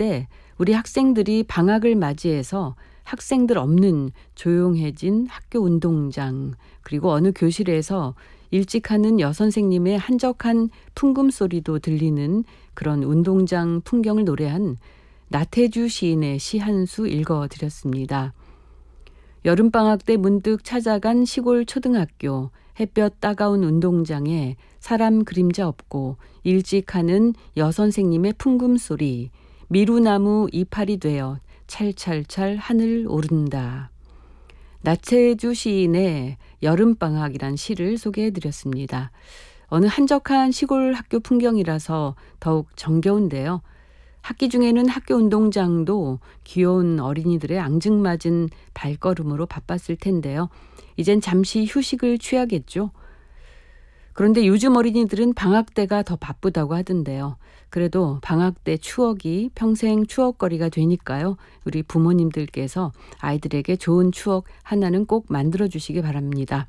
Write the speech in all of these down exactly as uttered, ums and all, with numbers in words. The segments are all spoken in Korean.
때 우리 학생들이 방학을 맞이해서 학생들 없는 조용해진 학교 운동장, 그리고 어느 교실에서 일찍 하는 여선생님의 한적한 풍금소리도 들리는 그런 운동장 풍경을 노래한 나태주 시인의 시 한 수 읽어드렸습니다. 여름방학 때 문득 찾아간 시골 초등학교, 햇볕 따가운 운동장에 사람 그림자 없고 일찍 하는 여선생님의 풍금소리, 미루나무 이파리 되어 찰찰찰 하늘 오른다. 나태주 시인의 여름방학이란 시를 소개해드렸습니다. 어느 한적한 시골 학교 풍경이라서 더욱 정겨운데요. 학기 중에는 학교 운동장도 귀여운 어린이들의 앙증맞은 발걸음으로 바빴을 텐데요. 이젠 잠시 휴식을 취하겠죠. 그런데 요즘 어린이들은 방학 때가 더 바쁘다고 하던데요. 그래도 방학 때 추억이 평생 추억거리가 되니까요. 우리 부모님들께서 아이들에게 좋은 추억 하나는 꼭 만들어주시기 바랍니다.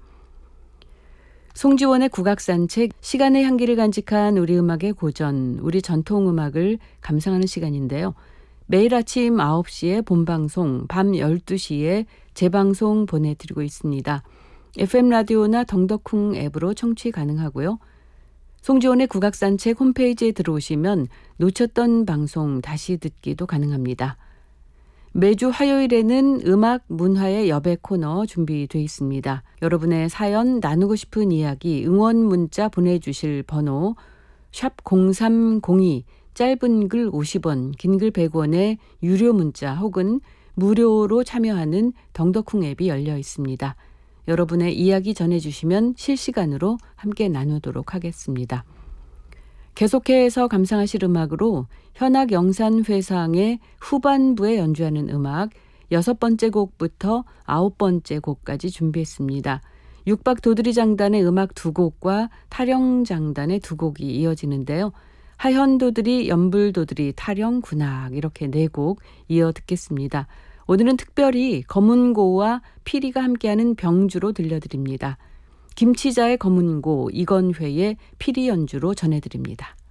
송지원의 국악산책, 시간의 향기를 간직한 우리 음악의 고전, 우리 전통음악을 감상하는 시간인데요. 매일 아침 아홉 시에 본방송, 밤 열두 시에 재방송 보내드리고 있습니다. 에프엠 라디오나 덩덕쿵 앱으로 청취 가능하고요. 송지원의 국악산책 홈페이지에 들어오시면 놓쳤던 방송 다시 듣기도 가능합니다. 매주 화요일에는 음악 문화의 여백 코너 준비되어 있습니다. 여러분의 사연, 나누고 싶은 이야기, 응원 문자 보내주실 번호 샵 공삼공이, 짧은 글 오십 원, 긴 글 백 원의 유료 문자 혹은 무료로 참여하는 덩덕쿵 앱이 열려 있습니다. 여러분의 이야기 전해주시면 실시간으로 함께 나누도록 하겠습니다. 계속해서 감상하실 음악으로 현악영산회상의 후반부에 연주하는 음악 여섯 번째 곡부터 아홉 번째 곡까지 준비했습니다. 육박 도드리장단의 음악 두 곡과 타령장단의 두 곡이 이어지는데요. 하현도드리, 연불도드리, 타령, 군악 이렇게 네 곡 이어 듣겠습니다. 오늘은 특별히 검은고와 피리가 함께하는 병주로 들려드립니다. 김치자의 검은고, 이건회의 피리 연주로 전해드립니다.